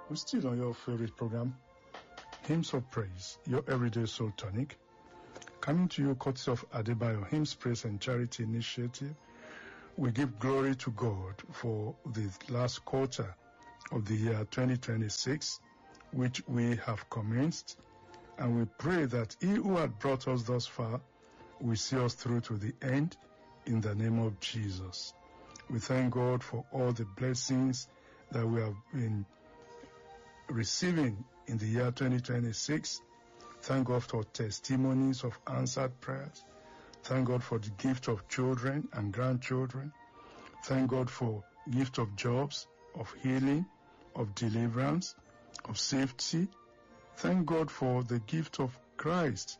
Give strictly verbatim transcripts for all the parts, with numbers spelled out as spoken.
We're still on your favorite program, Hymns of Praise, your everyday soul tonic, coming to you courtesy of Adebayo Hymns, Praise and Charity Initiative. We give glory to God for the last quarter of the year twenty twenty-six, which we have commenced, and we pray that He who had brought us thus far will see us through to the end in the name of Jesus. We thank God for all the blessings that we have been receiving in the year twenty twenty-six. Thank God for testimonies of answered prayers. Thank God for the gift of children and grandchildren. Thank God for gift of jobs, of healing, of deliverance, of safety. Thank God for the gift of Christ,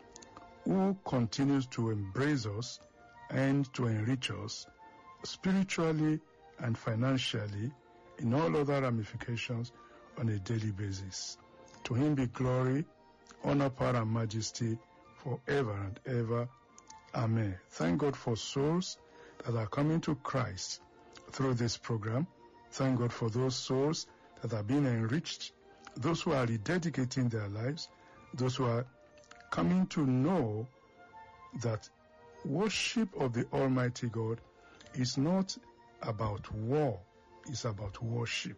who continues to embrace us and to enrich us spiritually and financially in all other ramifications on a daily basis. To Him be glory, honor, power, and majesty forever and ever. Amen. Thank God for souls that are coming to Christ through this program. Thank God for those souls that are being enriched, those who are rededicating their lives, those who are coming to know that worship of the Almighty God is not about war, it's about worship.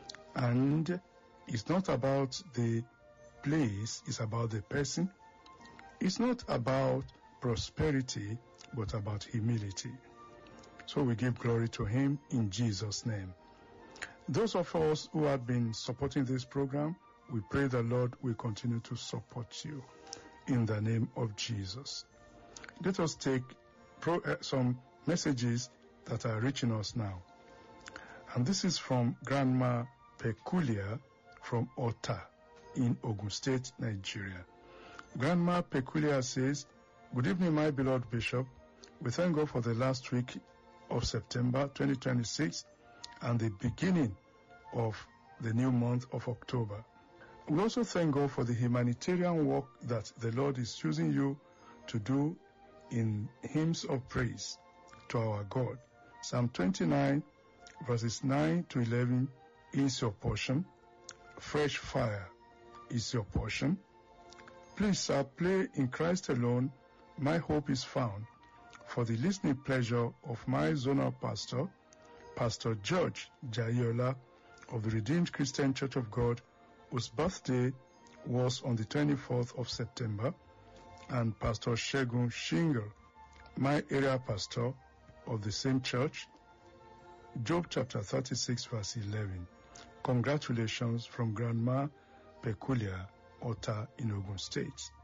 And it's not about the place, it's about the person. It's not about prosperity, but about humility. So we give glory to Him in Jesus' name. Those of us who have been supporting this program, we pray the Lord will continue to support you in the name of Jesus. Let us take pro, uh, some messages that are reaching us now. And this is from Grandma Peculiar from Ota in Ogun State, Nigeria. Grandma Peculiar says, "Good evening, my beloved Bishop. We thank God for the last week of September twenty twenty-six and the beginning of the new month of October. We also thank God for the humanitarian work that the Lord is using you to do in hymns of praise to our God. Psalm twenty-nine, verses nine to eleven is your portion. Fresh fire is your portion. Please, sir, play In Christ Alone, My Hope is Found, for the listening pleasure of my zonal pastor, Pastor George Jayola of the Redeemed Christian Church of God, whose birthday was on the twenty-fourth of September, and Pastor Shegun Shingle, my area pastor of the same church. Job chapter thirty-six, verse eleven. Congratulations from Grandma Peculiar, Ota in Ogun State."